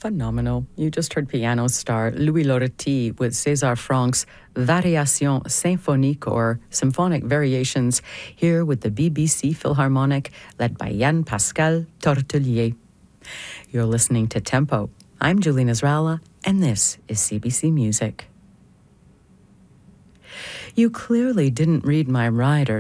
Phenomenal. You just heard piano star Louis Loretti with César Franck's Variations Symphoniques, or Symphonic Variations, here with the BBC Philharmonic, led by Yann-Pascal Tortelier. You're listening to Tempo. I'm Julie Nasrallah, and this is CBC Music. You clearly didn't read my rider